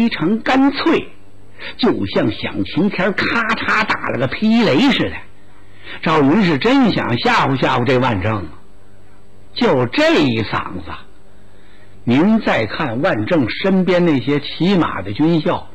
非常干脆，就像响晴天咔嚓打了个霹雷似的。赵云是真想吓唬吓唬这万正，就这一嗓子。您再看万正身边那些骑马的军校，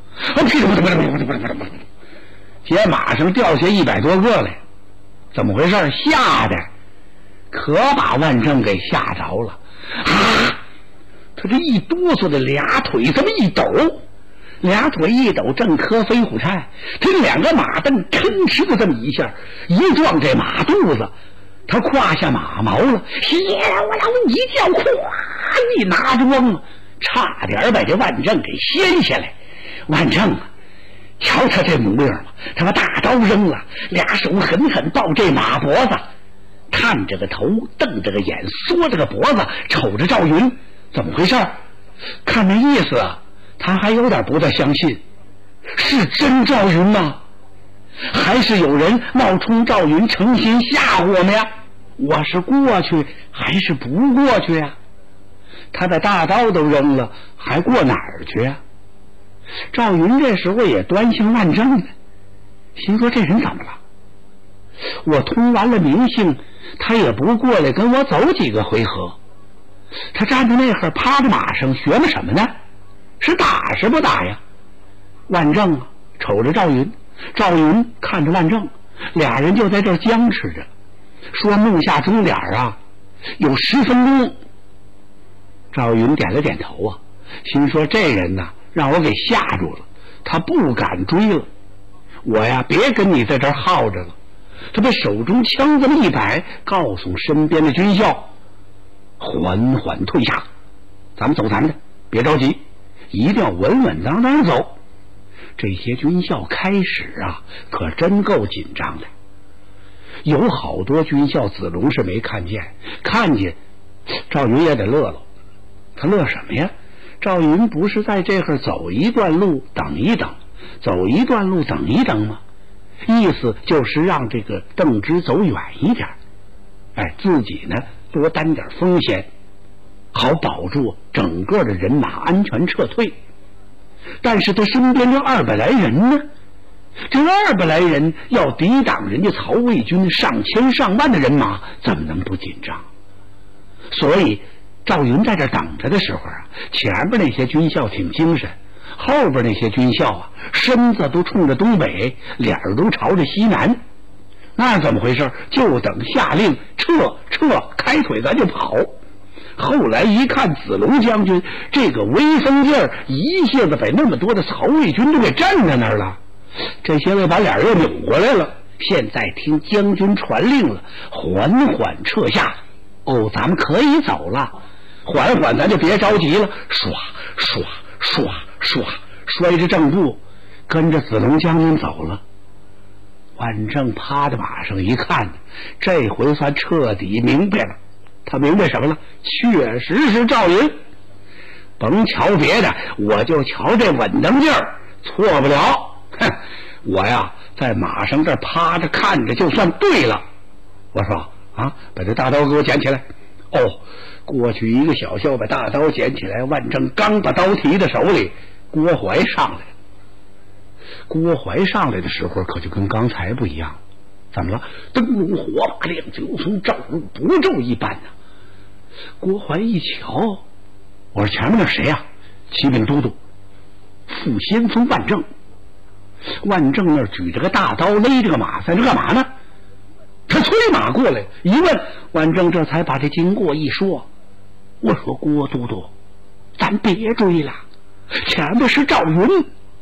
接马上掉下100多个来，怎么回事？吓得可把万正给吓着了啊！他这一哆嗦的俩腿这么一抖，俩腿一抖正磕飞虎菜，这2个马蹬吭哧的这么一下一撞这马肚子，他胯下马毛了，血我啷一叫，咵一拿桩，差点把这万正给掀下来。万正啊，瞧他这模样嘛，他把大刀扔了，俩手狠狠抱这马脖子，探着个头，瞪着个眼，缩着个脖子，瞅着赵云。怎么回事？看那意思啊，他还有点不太相信，是真赵云吗？还是有人冒充赵云诚心吓唬我们呀？我是过去还是不过去呀？他把大刀都扔了，还过哪儿去呀？赵云这时候也端详万正呢，心说这人怎么了？我通完了名姓，他也不过来跟我走几个回合，他站在那会趴着马上学么什么呢？是打是不打呀？万正啊瞅着赵云，赵云看着万正，俩人就在这儿僵持着，说目下钟点啊有10分钟。赵云点了点头啊，心说这人呐让我给吓住了，他不敢追了，我呀别跟你在这儿耗着了。他把手中枪这么一摆，告诉身边的军校缓缓退下，咱们走咱们的，别着急，一定要稳稳当当走。这些军校开始啊可真够紧张的，有好多军校子龙是没看见，看见赵云也得乐了。他乐什么呀？赵云不是在这会儿走一段路等一等，走一段路等一等吗？意思就是让这个邓芝走远一点，自己呢多担点风险，好保住整个的人马安全撤退。但是他身边这200来人呢，这200来人要抵挡人家曹魏军上千上万的人马，怎么能不紧张？所以赵云在这等着的时候啊，前边那些军校挺精神，后边那些军校啊身子都冲着东北，脸儿都朝着西南。那怎么回事？就等下令撤，开腿咱就跑。后来一看子龙将军这个威风劲儿，一下子把那么多的曹魏军都给站在那儿了，这些人把脸又扭过来了。现在听将军传令了，缓缓撤下。咱们可以走了，缓缓咱就别着急了。唰唰唰唰，摔着正步跟着子龙将军走了。万正趴在马上一看，这回算彻底明白了。他明白什么了？确实是赵云，甭瞧别的，我就瞧这稳当劲儿，错不了。我呀在马上这趴着看着就算对了。我说啊，把这大刀给我捡起来。过去一个小校把大刀捡起来，万正刚把刀提在手里，郭淮上来。郭淮上来的时候可就跟刚才不一样，怎么了？灯笼火把亮，就从照如不咒一般呢。郭淮一瞧，我说前面那谁呀？骑兵都督副先锋万正。万正那举着个大刀，勒着个马，在这干嘛呢？他催马过来，一问万正这才把这经过一说。我说郭都督，咱别追了，前面是赵云。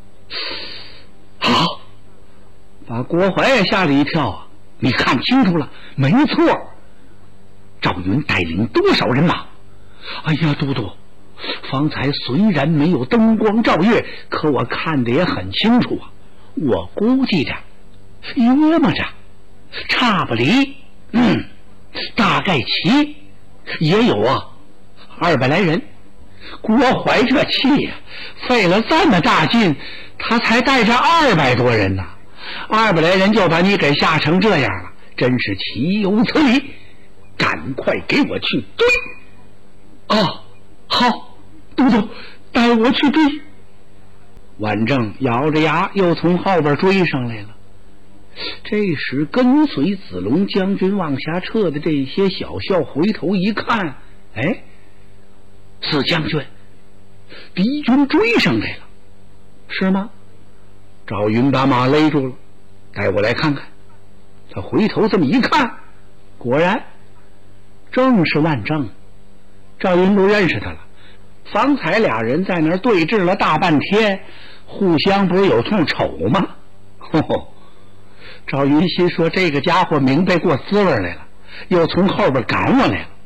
好，把郭淮也吓了一跳啊！你看清楚了，没错，赵云带领多少人马？哎呀，都督，方才虽然没有灯光照月，可我看得也很清楚啊。我估计着，约摸着，差不离，大概齐也有200来人。郭淮这气呀，费了这么大劲，他才带着200多人呐，200来人就把你给吓成这样了，真是岂有此理！赶快给我去追！好，都督，带我去追。 万正咬着牙又从后边追上来了。这时跟随子龙将军往下撤的这些小校回头一看，哎，四将军，敌军追上来了，是吗？赵云把马勒住了，带我来看看。他回头这么一看，果然正是万正。赵云都认识他了，方才俩人在那儿对峙了大半天，互相不是有通瞅吗？吼吼！赵云心说这个家伙明白过滋味来了，又从后边赶我来了。